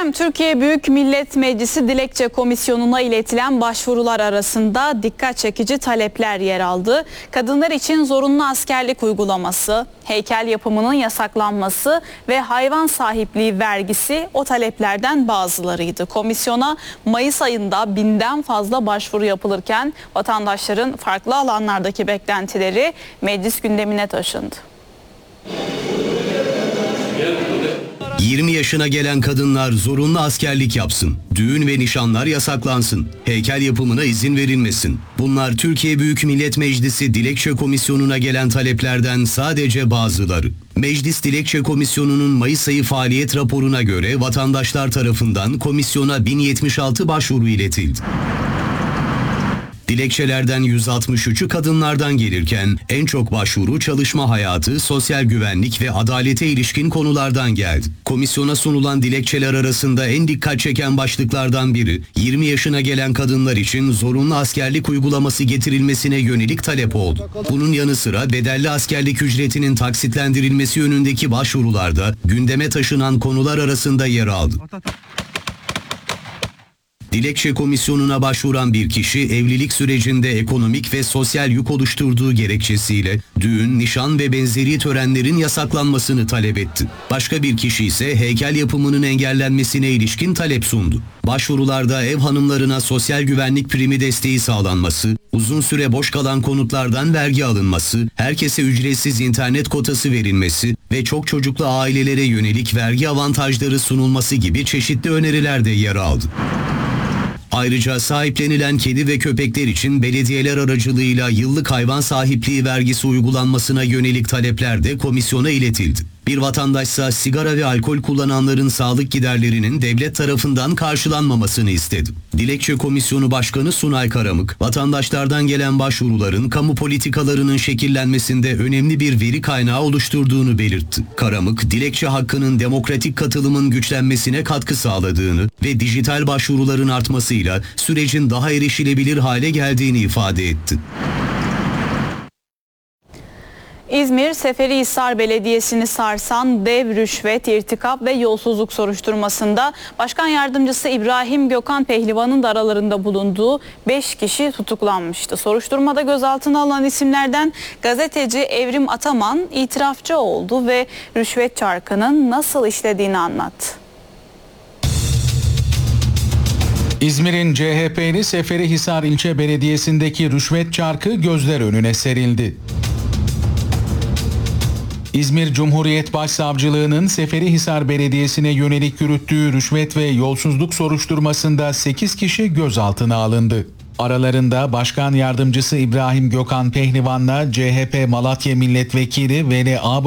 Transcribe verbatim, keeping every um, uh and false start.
Efendim, Türkiye Büyük Millet Meclisi Dilekçe Komisyonu'na iletilen başvurular arasında dikkat çekici talepler yer aldı. Kadınlar için zorunlu askerlik uygulaması, heykel yapımının yasaklanması ve hayvan sahipliği vergisi o taleplerden bazılarıydı. Komisyona Mayıs ayında binden fazla başvuru yapılırken vatandaşların farklı alanlardaki beklentileri meclis gündemine taşındı. yirmi yaşına gelen kadınlar zorunlu askerlik yapsın, düğün ve nişanlar yasaklansın, heykel yapımına izin verilmesin. Bunlar Türkiye Büyük Millet Meclisi Dilekçe Komisyonu'na gelen taleplerden sadece bazıları. Meclis Dilekçe Komisyonu'nun Mayıs ayı faaliyet raporuna göre vatandaşlar tarafından komisyona bin yetmiş altı başvuru iletildi. Dilekçelerden yüz altmış üçü kadınlardan gelirken en çok başvuru çalışma hayatı, sosyal güvenlik ve adalete ilişkin konulardan geldi. Komisyona sunulan dilekçeler arasında en dikkat çeken başlıklardan biri, yirmi yaşına gelen kadınlar için zorunlu askerlik uygulaması getirilmesine yönelik talep oldu. Bunun yanı sıra bedelli askerlik ücretinin taksitlendirilmesi yönündeki başvurularda gündeme taşınan konular arasında yer aldı. Dilekçe Komisyonu'na başvuran bir kişi evlilik sürecinde ekonomik ve sosyal yük oluşturduğu gerekçesiyle düğün, nişan ve benzeri törenlerin yasaklanmasını talep etti. Başka bir kişi ise heykel yapımının engellenmesine ilişkin talep sundu. Başvurularda ev hanımlarına sosyal güvenlik primi desteği sağlanması, uzun süre boş kalan konutlardan vergi alınması, herkese ücretsiz internet kotası verilmesi ve çok çocuklu ailelere yönelik vergi avantajları sunulması gibi çeşitli öneriler de yer aldı. Ayrıca sahiplenilen kedi ve köpekler için belediyeler aracılığıyla yıllık hayvan sahipliği vergisi uygulanmasına yönelik talepler de komisyona iletildi. Bir vatandaşsa sigara ve alkol kullananların sağlık giderlerinin devlet tarafından karşılanmamasını istedi. Dilekçe Komisyonu Başkanı Sunay Karamık, vatandaşlardan gelen başvuruların kamu politikalarının şekillenmesinde önemli bir veri kaynağı oluşturduğunu belirtti. Karamık, dilekçe hakkının demokratik katılımın güçlenmesine katkı sağladığını ve dijital başvuruların artmasıyla sürecin daha erişilebilir hale geldiğini ifade etti. İzmir Seferihisar Belediyesi'ni sarsan dev rüşvet, irtikap ve yolsuzluk soruşturmasında Başkan Yardımcısı İbrahim Gökhan Pehlivan'ın da aralarında bulunduğu beş kişi tutuklanmıştı. Soruşturmada gözaltına alınan isimlerden gazeteci Evrim Ataman itirafçı oldu ve rüşvet çarkının nasıl işlediğini anlattı. İzmir'in C H P'li Seferihisar İlçe Belediyesi'ndeki rüşvet çarkı gözler önüne serildi. İzmir Cumhuriyet Başsavcılığı'nın Seferihisar Belediyesi'ne yönelik yürüttüğü rüşvet ve yolsuzluk soruşturmasında sekiz kişi gözaltına alındı. Aralarında Başkan Yardımcısı İbrahim Gökhan Pehlivan'la C H P Malatya Milletvekili Veli Ağ